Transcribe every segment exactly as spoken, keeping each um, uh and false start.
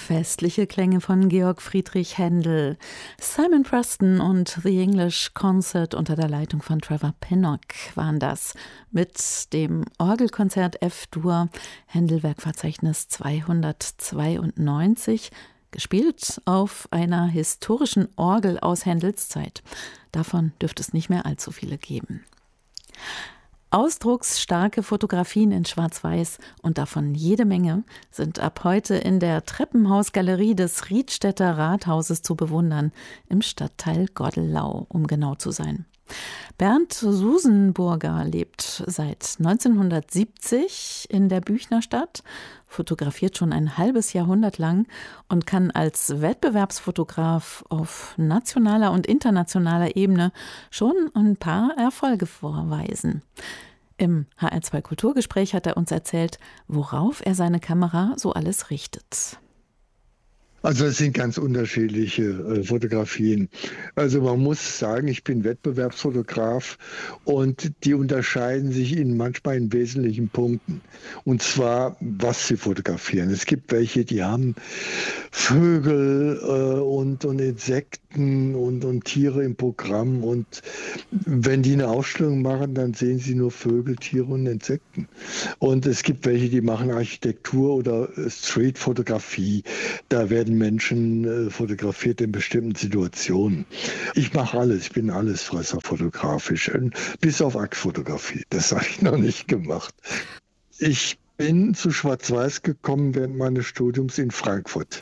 Festliche Klänge von Georg Friedrich Händel, Simon Preston und The English Concert unter der Leitung von Trevor Pinnock waren das mit dem Orgelkonzert F-Dur, Händel-Werkverzeichnis zweihundertzweiundneunzig, gespielt auf einer historischen Orgel aus Händels Zeit. Davon dürfte es nicht mehr allzu viele geben. Ausdrucksstarke Fotografien in Schwarz-Weiß und davon jede Menge sind ab heute in der Treppenhausgalerie des Riedstädter Rathauses zu bewundern, im Stadtteil Goddelau, um genau zu sein. Bernd Susenburger lebt seit neunzehnhundertsiebzig in der Büchnerstadt, fotografiert schon ein halbes Jahrhundert lang und kann als Wettbewerbsfotograf auf nationaler und internationaler Ebene schon ein paar Erfolge vorweisen. Im H R zwei Kulturgespräch hat er uns erzählt, worauf er seine Kamera so alles richtet. Also es sind ganz unterschiedliche äh, Fotografien. Also man muss sagen, ich bin Wettbewerbsfotograf und die unterscheiden sich in manchmal in wesentlichen Punkten. Und zwar, was sie fotografieren. Es gibt welche, die haben Vögel äh, und, und Insekten und, und Tiere im Programm. Und wenn die eine Ausstellung machen, dann sehen sie nur Vögel, Tiere und Insekten. Und es gibt welche, die machen Architektur oder Streetfotografie. Da werden Menschen äh, fotografiert in bestimmten Situationen. Ich mache alles, ich bin Allesfresser fotografisch, bis auf Aktfotografie. Das habe ich noch nicht gemacht. Ich bin zu Schwarz-Weiß gekommen während meines Studiums in Frankfurt.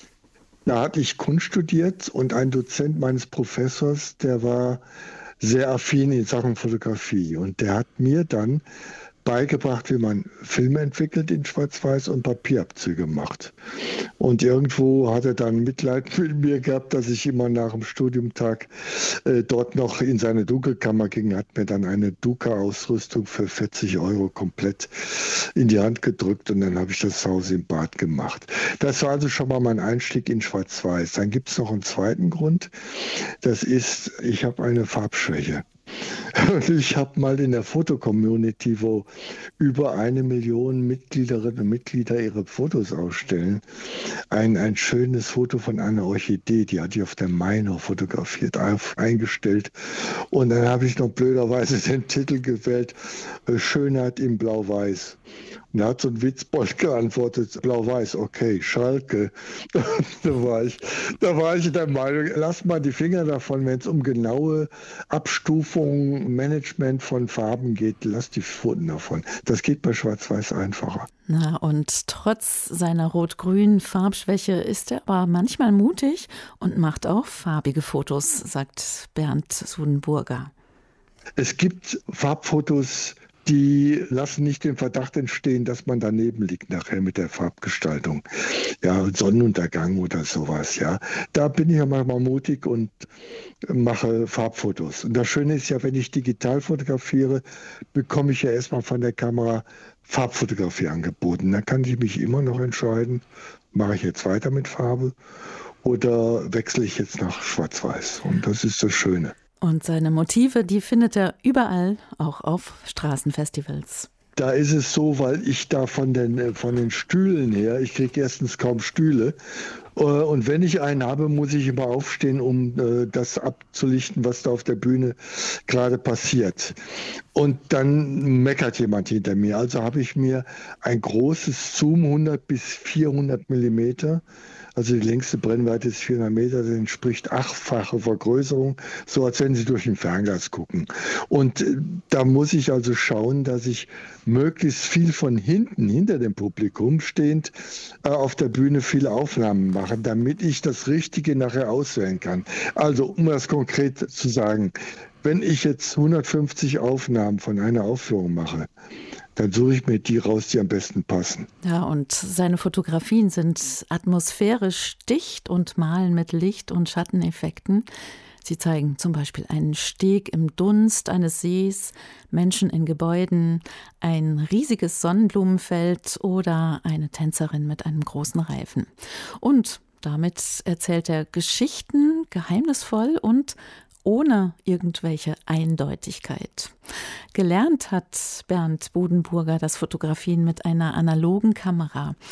Da hatte ich Kunst studiert und ein Dozent meines Professors, der war sehr affin in Sachen Fotografie und der hat mir dann beigebracht, wie man Filme entwickelt in Schwarz-Weiß und Papierabzüge macht. Und irgendwo hat er dann Mitleid mit mir gehabt, dass ich immer nach dem Studiumtag äh, dort noch in seine Dunkelkammer ging, hat mir dann eine Duca-Ausrüstung für vierzig Euro komplett in die Hand gedrückt und dann habe ich das Haus im Bad gemacht. Das war also schon mal mein Einstieg in Schwarz-Weiß. Dann gibt es noch einen zweiten Grund, das ist, ich habe eine Farbschwäche. Und ich habe mal in der Fotocommunity, wo über eine Million Mitgliederinnen und Mitglieder ihre Fotos ausstellen, ein, ein schönes Foto von einer Orchidee, die hatte ich auf der Mainau fotografiert, eingestellt. Und dann habe ich noch blöderweise den Titel gewählt, Schönheit in Blau-Weiß. Und da hat so ein Witzbold geantwortet, Blau-Weiß, okay, Schalke. da, war ich, da war ich der Meinung, lass mal die Finger davon, wenn es um genaue Abstufung, Management von Farben geht, lass die Pfoten davon. Das geht bei Schwarz-Weiß einfacher. Na, und trotz seiner rot-grünen Farbschwäche ist er aber manchmal mutig und macht auch farbige Fotos, sagt Bernd Susenburger. Es gibt Farbfotos, die lassen nicht den Verdacht entstehen, dass man daneben liegt nachher mit der Farbgestaltung. Ja, Sonnenuntergang oder sowas, ja. Da bin ich ja manchmal mutig und mache Farbfotos. Und das Schöne ist ja, wenn ich digital fotografiere, bekomme ich ja erstmal von der Kamera Farbfotografie angeboten. Dann kann ich mich immer noch entscheiden, mache ich jetzt weiter mit Farbe oder wechsle ich jetzt nach Schwarz-Weiß. Und das ist das Schöne. Und seine Motive, die findet er überall, auch auf Straßenfestivals. Da ist es so, weil ich da von den, von den Stühlen her, ich kriege erstens kaum Stühle. Und wenn ich einen habe, muss ich immer aufstehen, um das abzulichten, was da auf der Bühne gerade passiert. Und dann meckert jemand hinter mir. Also habe ich mir ein großes Zoom hundert bis vierhundert Millimeter, also die längste Brennweite ist vierhundert Meter, das entspricht achtfache Vergrößerung, so als wenn Sie durch ein Fernglas gucken. Und da muss ich also schauen, dass ich möglichst viel von hinten, hinter dem Publikum stehend, äh, auf der Bühne viele Aufnahmen mache, damit ich das Richtige nachher auswählen kann. Also, um das konkret zu sagen, wenn ich jetzt hundertfünfzig Aufnahmen von einer Aufführung mache, dann suche ich mir die raus, die am besten passen. Ja, und seine Fotografien sind atmosphärisch dicht und malen mit Licht- und Schatteneffekten. Sie zeigen zum Beispiel einen Steg im Dunst eines Sees, Menschen in Gebäuden, ein riesiges Sonnenblumenfeld oder eine Tänzerin mit einem großen Reifen. Und damit erzählt er Geschichten, geheimnisvoll und ohne irgendwelche Eindeutigkeit. Gelernt hat Bernd Susenburger das Fotografieren mit einer analogen Kamera.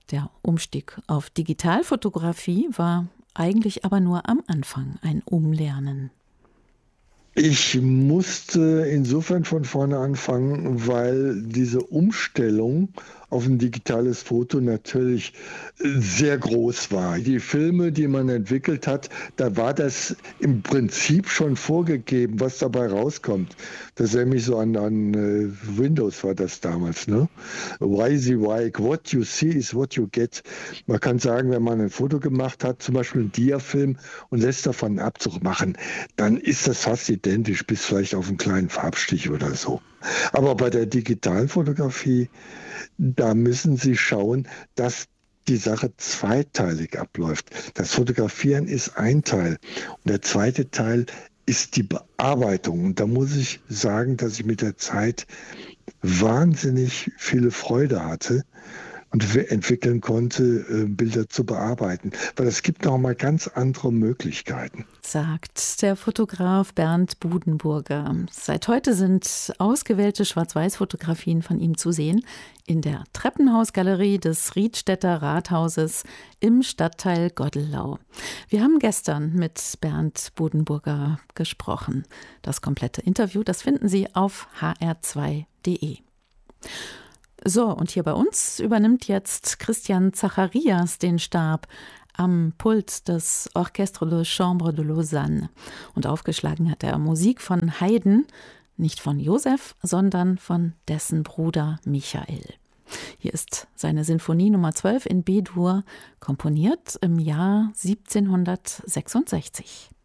Der Umstieg auf Digitalfotografie war eigentlich aber nur am Anfang ein Umlernen. Ich musste insofern von vorne anfangen, weil diese Umstellung auf ein digitales Foto natürlich sehr groß war. Die Filme, die man entwickelt hat, da war das im Prinzip schon vorgegeben, was dabei rauskommt. Das erinnert mich so an, an uh, Windows war das damals, ne? WYSIWYG, what you see is what you get. Man kann sagen, wenn man ein Foto gemacht hat, zum Beispiel einen Diafilm und lässt davon einen Abzug machen, dann ist das fast identisch, bis vielleicht auf einen kleinen Farbstich oder so. Aber bei der digitalen Fotografie, da müssen Sie schauen, dass die Sache zweiteilig abläuft. Das Fotografieren ist ein Teil und der zweite Teil ist die Bearbeitung. Und da muss ich sagen, dass ich mit der Zeit wahnsinnig viele Freude hatte und entwickeln konnte, Bilder zu bearbeiten. Weil es gibt noch mal ganz andere Möglichkeiten. Sagt der Fotograf Bernd Budenburger. Seit heute sind ausgewählte Schwarz-Weiß-Fotografien von ihm zu sehen in der Treppenhausgalerie des Riedstädter Rathauses im Stadtteil Goddelau. Wir haben gestern mit Bernd Budenburger gesprochen. Das komplette Interview, das finden Sie auf h r zwei punkt d e. So, und hier bei uns übernimmt jetzt Christian Zacharias den Stab am Pult des Orchestre de Chambre de Lausanne. Und aufgeschlagen hat er Musik von Haydn, nicht von Josef, sondern von dessen Bruder Michael. Hier ist seine Sinfonie Nummer zwölf in B-Dur, komponiert im Jahr siebzehnhundertsechsundsechzig.